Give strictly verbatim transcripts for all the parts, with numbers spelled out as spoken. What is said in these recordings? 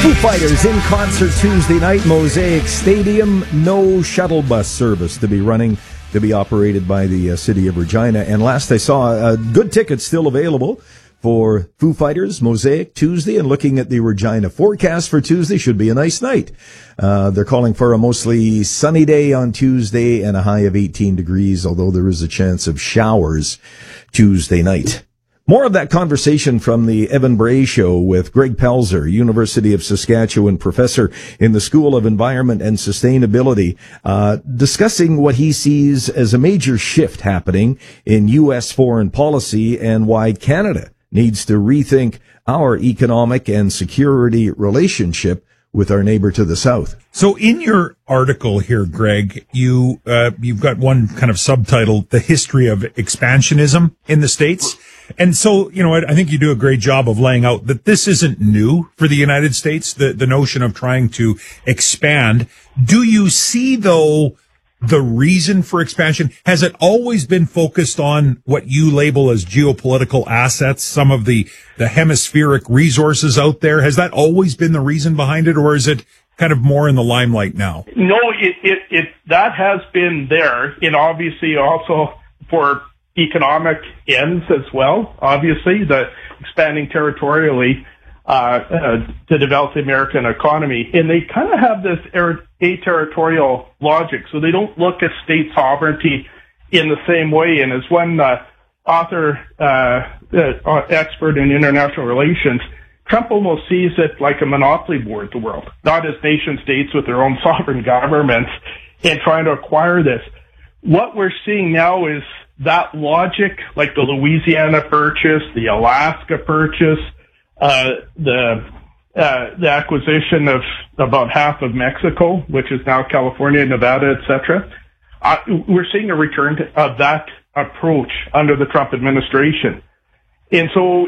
Foo Fighters in concert Tuesday night, Mosaic Stadium. No shuttle bus service to be running, to be operated by the uh, city of Regina. And last I saw, uh, good tickets still available for Foo Fighters, Mosaic, Tuesday. And looking at the Regina forecast for Tuesday, should be a nice night. Uh, they're calling for a mostly sunny day on Tuesday and a high of eighteen degrees, although there is a chance of showers Tuesday night. More of that conversation from the Evan Bray Show with Greg Pelzer, University of Saskatchewan professor in the School of Environment and Sustainability, uh, discussing what he sees as a major shift happening in U S foreign policy and why Canada needs to rethink our economic and security relationship with our neighbor to the south. So in your article here, Greg, you, uh, you've got one kind of subtitle, The History of Expansionism in the States. And so, you know, I, I think you do a great job of laying out that this isn't new for the United States, the, the notion of trying to expand. Do you see, though, the reason for expansion? Has it always been focused on what you label as geopolitical assets, some of the, the hemispheric resources out there? Has that always been the reason behind it, or is it kind of more in the limelight now? No, it, it, it that has been there, and obviously also for economic ends as well. Obviously, the expanding territorially uh, uh, to develop the American economy, and they kind of have this er- aterritorial logic, so they don't look at state sovereignty in the same way. And as one uh, author, uh, uh, expert in international relations, Trump almost sees it like a monopoly board, the world, not as nation states with their own sovereign governments and trying to acquire this. What we're seeing now is that logic, like the Louisiana Purchase, the Alaska Purchase, uh, the uh, the acquisition of about half of Mexico, which is now California, Nevada, et cetera. Uh, we're seeing a return to, of that approach under the Trump administration. And so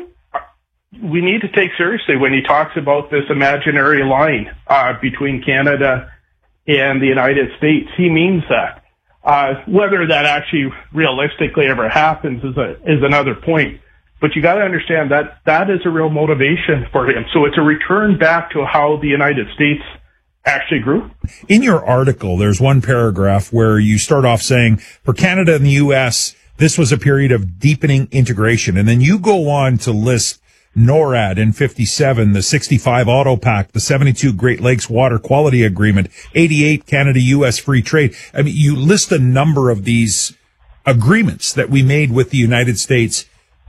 we need to take seriously when he talks about this imaginary line uh, between Canada and the United States. He means that. Uh, whether that actually realistically ever happens is a, is another point. But you got to understand that that is a real motivation for him. So it's a return back to how the United States actually grew. In your article, there's one paragraph where you start off saying, for Canada and the U S, this was a period of deepening integration. And then you go on to list NORAD in fifty-seven, the sixty-five Auto Pact, the seventy-two Great Lakes Water Quality Agreement, eighty-eight Canada-U S Free Trade. I mean, you list a number of these agreements that we made with the United States.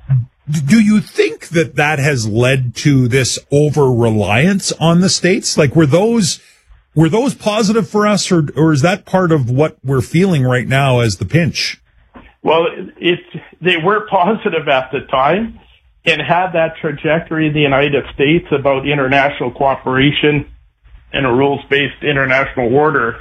Do you think that that has led to this over-reliance on the states? Like, were those were those positive for us, or or is that part of what we're feeling right now as the pinch? Well, it, they were positive at the time, and had that trajectory in the United States about international cooperation and a rules-based international order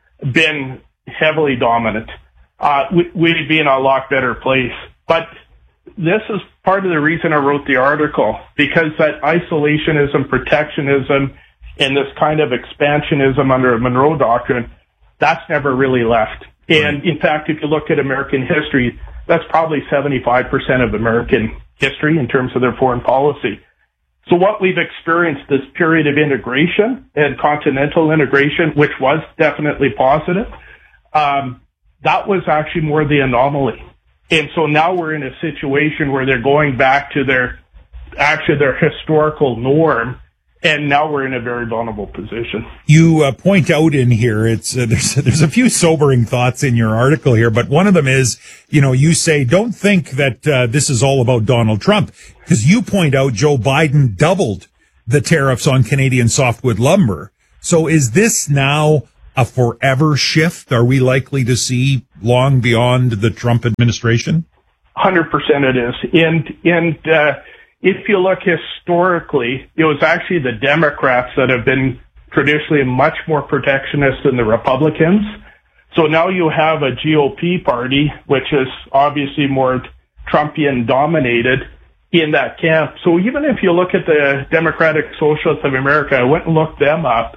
been heavily dominant, uh, we, we'd be in a lot better place. But this is part of the reason I wrote the article, because that isolationism, protectionism, and this kind of expansionism under a Monroe Doctrine, that's never really left. And in fact, if you look at American history, that's probably seventy-five percent of American history in terms of their foreign policy. So what we've experienced, this period of integration and continental integration, which was definitely positive, um, that was actually more the anomaly. And so now we're in a situation where they're going back to their, actually their historical norm. And now we're in a very vulnerable position. You uh, point out in here, it's uh, there's there's a few sobering thoughts in your article here, but one of them is, you know, you say don't think that uh, this is all about Donald Trump, because you point out Joe Biden doubled the tariffs on Canadian softwood lumber. So is this now a forever shift? Are we likely to see long beyond the Trump administration? one hundred percent it is. And and uh if you look historically, it was actually the Democrats that have been traditionally much more protectionist than the Republicans. So now you have a G O P party, which is obviously more Trumpian dominated in that camp. So even if you look at the Democratic Socialists of America, I went and looked them up,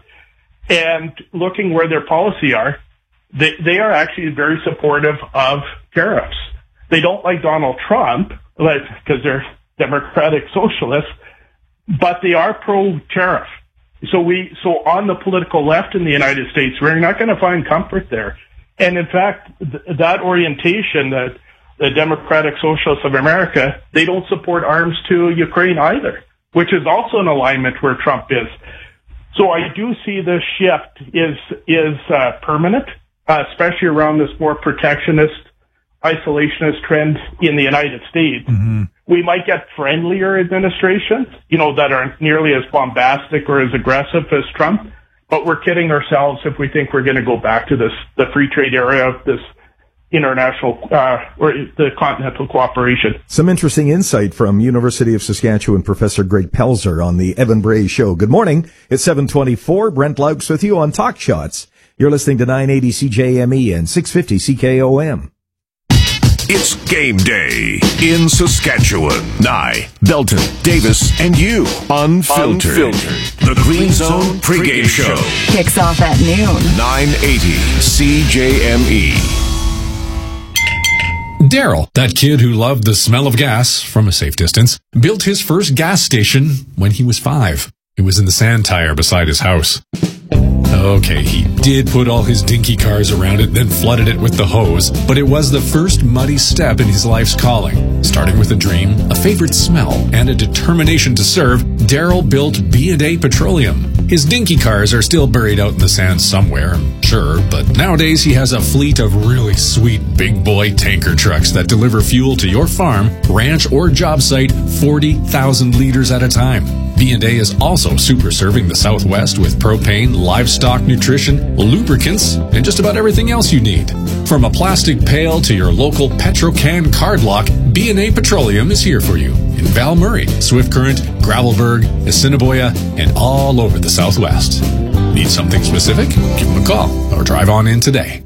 and looking where their policy are, they, they are actually very supportive of tariffs. They don't like Donald Trump, because they're Democratic Socialists, but they are pro-tariff. So we, so on the political left in the United States, we're not going to find comfort there. And in fact, th- that orientation, that the Democratic Socialists of America, they don't support arms to Ukraine either, which is also in alignment where Trump is. So I do see this shift is, is, uh, permanent, uh, especially around this more protectionist, isolationist trend in the United States. Mm-hmm. We might get friendlier administrations, you know, that aren't nearly as bombastic or as aggressive as Trump, but we're kidding ourselves if we think we're going to go back to this, the free trade area of this international, uh, or the continental cooperation. Some interesting insight from University of Saskatchewan Professor Greg Pelzer on the Evan Bray Show. Good morning. It's seven twenty-four. Brent Laux with you on Talk Shots. You're listening to nine eighty C J M E and six fifty C K O M. It's game day in Saskatchewan. Nye, Belton, Davis, and you. Unfiltered. Unfiltered. The Green Zone pregame show. Kicks off at noon. nine eighty C J M E. Daryl, that kid who loved the smell of gas from a safe distance, built his first gas station when he was five. It was in the sand tire beside his house. Okay, he did put all his dinky cars around it, then flooded it with the hose, but it was the first muddy step in his life's calling. Starting with a dream, a favorite smell, and a determination to serve, Daryl built B and A Petroleum. His dinky cars are still buried out in the sand somewhere, I'm sure, but nowadays he has a fleet of really sweet big boy tanker trucks that deliver fuel to your farm, ranch, or job site forty thousand liters at a time. B and A is also super serving the Southwest with propane, livestock nutrition, lubricants, and just about everything else you need. From a plastic pail to your local Petrocan card lock, B and A Petroleum is here for you in Val Murray, Swift Current, Gravelburg, Assiniboia, and all over the Southwest. Need something specific? Give them a call or drive on in today.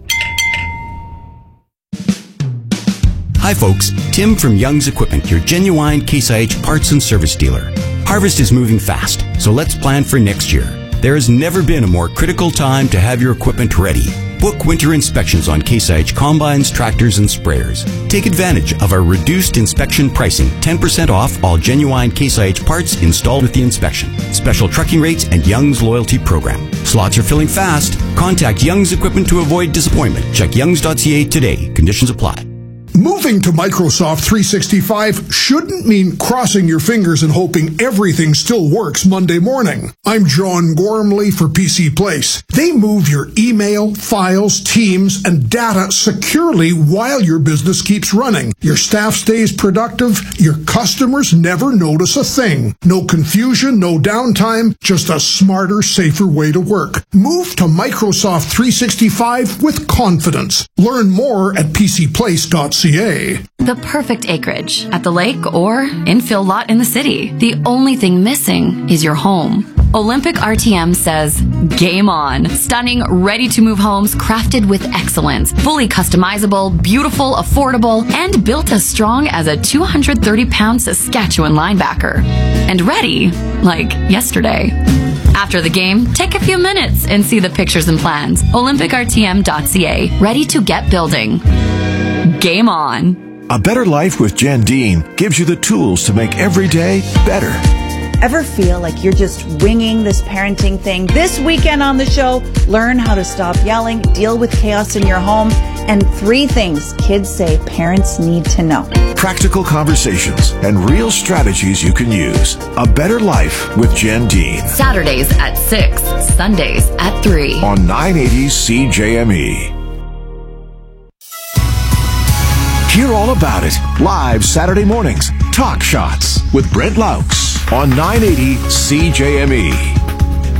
Hi folks, Tim from Young's Equipment, your genuine Case I H parts and service dealer. Harvest is moving fast, so let's plan for next year. There has never been a more critical time to have your equipment ready. Book winter inspections on Case I H combines, tractors, and sprayers. Take advantage of our reduced inspection pricing, ten percent off all genuine Case I H parts installed with the inspection. Special trucking rates and Young's loyalty program. Slots are filling fast. Contact Young's Equipment to avoid disappointment. Check youngs dot c a today. Conditions apply. Moving to Microsoft three sixty-five shouldn't mean crossing your fingers and hoping everything still works Monday morning. I'm John Gormley for P C Place. They move your email, files, teams, and data securely while your business keeps running. Your staff stays productive. Your customers never notice a thing. No confusion, no downtime, just a smarter, safer way to work. Move to Microsoft three sixty-five with confidence. Learn more at p c place dot c a. The perfect acreage at the lake or infill lot in the city. The only thing missing is your home. Olympic R T M says, game on. Stunning, ready-to-move homes crafted with excellence. Fully customizable, beautiful, affordable, and built as strong as a two hundred thirty pound Saskatchewan linebacker. And ready, like yesterday. After the game, take a few minutes and see the pictures and plans. olympic r t m dot c a. Ready to get building. Game on. A better life with Jen Dean gives you the tools to make every day better. Ever feel like you're just winging this parenting thing? This weekend on the show, learn how to stop yelling, deal with chaos in your home, and three things kids say parents need to know. Practical conversations and real strategies you can use. A better life with Jen Dean. Saturdays at six, Sundays at three. On nine eighty C J M E. Hear all about it live Saturday mornings. Talk Shots with Brent Laux on nine eighty C J M E.